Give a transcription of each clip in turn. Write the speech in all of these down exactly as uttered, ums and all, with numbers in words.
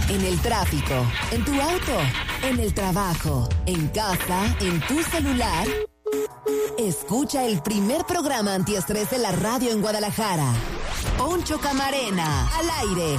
En el tráfico, en tu auto, en el trabajo, en casa, en tu celular. Escucha el primer programa antiestrés de la radio en Guadalajara. Poncho Camarena, al aire.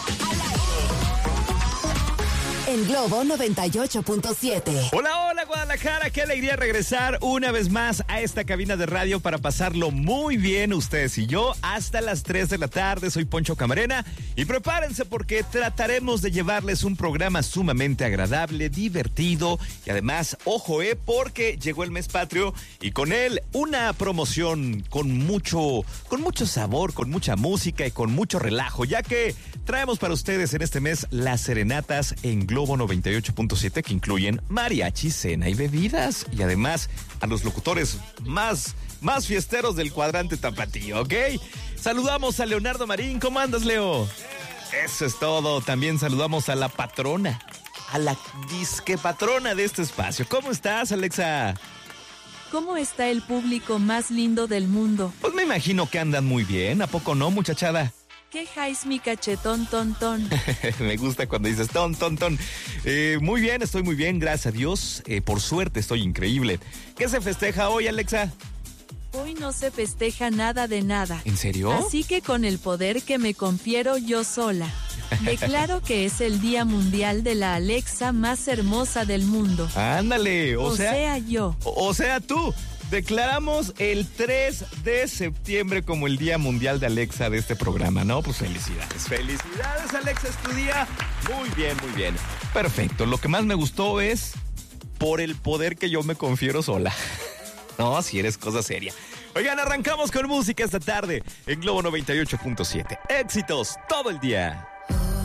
En Globo noventa y ocho punto siete. Hola, hola Guadalajara, qué alegría regresar una vez más a esta cabina de radio para pasarlo muy bien ustedes y yo hasta las tres de la tarde. Soy Poncho Camarena y prepárense porque trataremos de llevarles un programa sumamente agradable, divertido y además, ojo, eh, porque llegó el mes patrio y con él una promoción con mucho, con mucho sabor, con mucha música y con mucho relajo, ya que traemos para ustedes en este mes las serenatas en Globo noventa y ocho punto siete que incluyen mariachi, cena y bebidas y además a los locutores más, más fiesteros del cuadrante tapatío, ¿ok? Saludamos a Leonardo Marín. ¿Cómo andas, Leo? Eso es todo. También saludamos a la patrona, a la disque patrona de este espacio. ¿Cómo estás, Alexa? ¿Cómo está el público más lindo del mundo? Pues me imagino que andan muy bien. ¿A poco no, muchachada? ¿Qué jais mi cachetón, ton, ton? Me gusta cuando dices ton, ton, ton. Eh, muy bien, estoy muy bien, gracias a Dios. Eh, por suerte, estoy increíble. ¿Qué se festeja hoy, Alexa? Hoy no se festeja nada de nada. ¿En serio? Así que con el poder que me confiero yo sola, declaro que es el Día Mundial de la Alexa más hermosa del mundo. Ándale, o, o sea... O sea yo. O, o sea tú. Declaramos el tres de septiembre como el Día Mundial de Alexa de este programa, ¿no? Pues felicidades, felicidades, Alexa, es tu día. Muy bien, muy bien. Perfecto, lo que más me gustó es por el poder que yo me confiero sola. No, si eres cosa seria. Oigan, arrancamos con música esta tarde en Globo noventa y ocho punto siete. Éxitos todo el día.